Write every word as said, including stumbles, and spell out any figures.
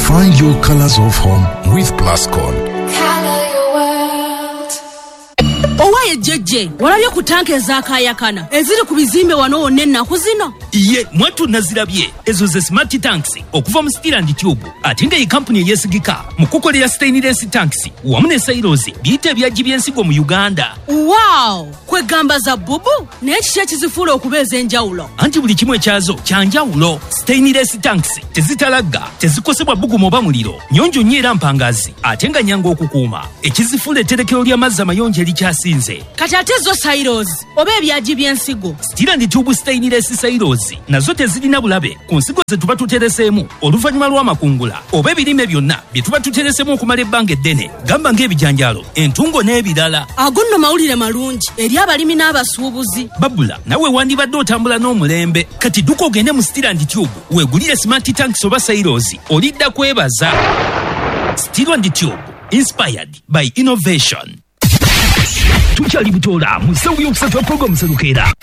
Find your colors of home with Plascon. Color your world. Owaye jeje, walabye ku tanke ezakayakana eziri ku bizimbe wano wonna ennaku zino. Iye mwatu nazirabye ezo ze smart tanks okuva mu Steel and Tube ate nga ye company eyesigika mu kukolera stainless tanks wamu ne silos biyite ebyagi by'ensigo mu Uganda. Wow, kwegamba za bubu n'ekiki ekizifuula okubeeza enjawulo. Anti buli kimu ekyazo kyanjawulo. Stainless tanks tezitalagga, tezikosebwa bugumu oba muliro, nyonjo nnyo era mpangazi ate nga nyanga okukuuma. Ekizifuula etterekero ly'amazzi amayonjo erikyasinze. Kati ate zo silos oba ebyagi by'ensigo. Steel and Tube stainless silos nazo tezirina bulabe ku nsigo ze tuba tutereseemu oluvannyuma lw'amakungula oba ebirime byonna bye tuba tutereseemu okumala ebbanga eddene, gamba ng'ebijanjaalo, entungo n'ebirala. Ago nno mawulire malungi eri abalimi n'abasuubuzi. Babula nawe wandibadde otambula n'omulembe, kati dduka ogende mu Steel and Tube weegulire smart tanks oba silos, olidda kwebaza. Steel and Tube, inspired by innovation. Tukyali Butola mu ssaawa yokusatu programu Serukeera